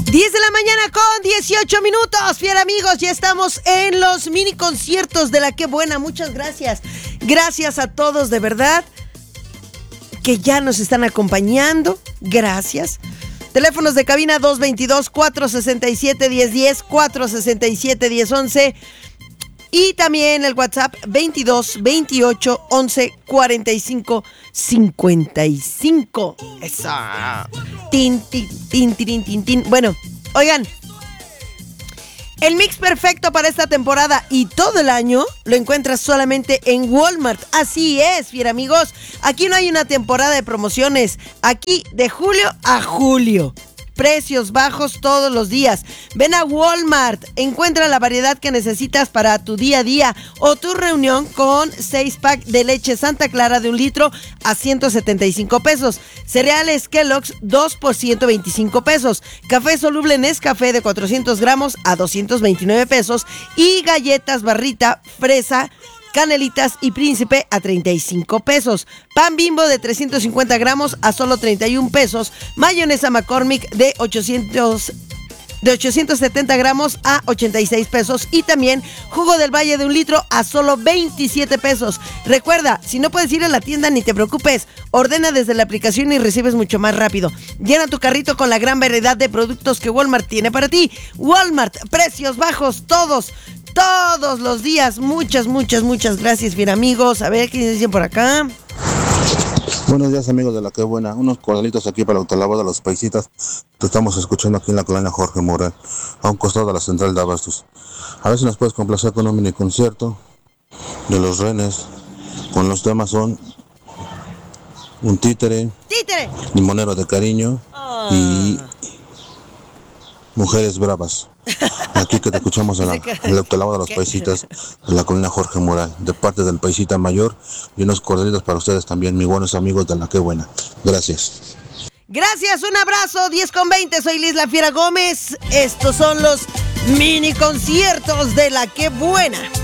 10 de la mañana con 18 minutos, fiel amigos, ya estamos en los mini conciertos de La Qué Buena. Muchas gracias. Gracias a todos, de verdad, que ya nos están acompañando. Gracias. Teléfonos de cabina 222-467-1010, 467-1011. Y también el WhatsApp 22-28-11-45-55. Eso. Tin, tin, tin, tin, tin, tin. Bueno, oigan, el mix perfecto para esta temporada y todo el año lo encuentras solamente en Walmart. Así es, fiel amigos. Aquí no hay una temporada de promociones. Aquí de julio a julio. Precios bajos todos los días. Ven a Walmart, encuentra la variedad que necesitas para tu día a día o tu reunión con 6-pack de leche Santa Clara de 1 litro a 175 pesos. Cereales Kellogg's 2 por 125 pesos. Café soluble Nescafé de 400 gramos a 229 pesos. Y galletas Barrita Fresa, Canelitas y Príncipe a 35 pesos. Pan Bimbo de 350 gramos a solo 31 pesos. Mayonesa McCormick de 870 gramos a 86 pesos. Y también jugo del Valle de 1 litro a solo 27 pesos. Recuerda, si no puedes ir a la tienda, ni te preocupes. Ordena desde la aplicación y recibes mucho más rápido. Llena tu carrito con la gran variedad de productos que Walmart tiene para ti. Walmart, precios bajos todos los días. Muchas gracias, bien amigos. A ver qué dicen por acá. Buenos días, amigos de La Qué Buena. Unos cordalitos aquí para el autolavado de los paisitas. Te estamos escuchando aquí en la colonia Jorge Morel, a un costado de la central de Abastos. A ver si nos puedes complacer con un mini concierto de Los Renes. Con los temas son Un Títere, Limonero de Cariño y Mujeres Bravas. Aquí que te escuchamos en el autolavado de los paisitas de la colonia Jorge Moral, de parte del paisita mayor, y unos cordelitos para ustedes también, mis buenos amigos de La Qué Buena. Gracias. Gracias, un abrazo. 10:20, soy Liz La Fiera Gómez. Estos son los mini conciertos de La Qué Buena.